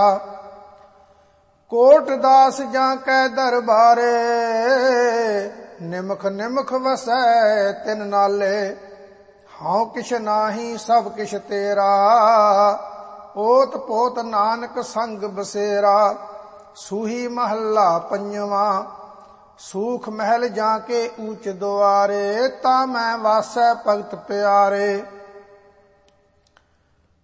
ਕੋਟ ਦਾਸ ਜਾਂ ਕੈ ਦਰਬਾਰੇ, ਨਿਮਖ ਨਿਮਖ ਵਸੈ ਤਿਨ ਨਾਲੇ। ਹਉ ਕਿਛ ਨਾਹੀ ਸਭ ਕਿਛ ਤੇਰਾ, ਓਤ ਪੋਤ ਨਾਨਕ ਸੰਗ ਬਸੇਰਾ। ਸੂਹੀ ਮਹੱਲਾ ਪੰਜਵਾਂ। ਸੂਖ ਮਹਿਲ ਜਾਂ ਕੇ ਊਚ ਦੁਆਰੇ, ਤਾਂ ਮੈਂ ਵਾਸੈ ਭਗਤ ਪਿਆਰੇ।